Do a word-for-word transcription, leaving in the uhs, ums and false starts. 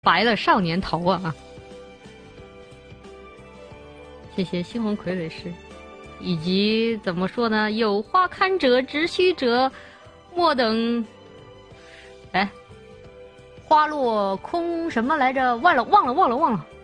白了少年头啊！谢谢猩红傀儡师，以及怎么说呢？有花堪折直须折，莫等。哎，花落空什么来着？忘了，忘了，忘了，忘了。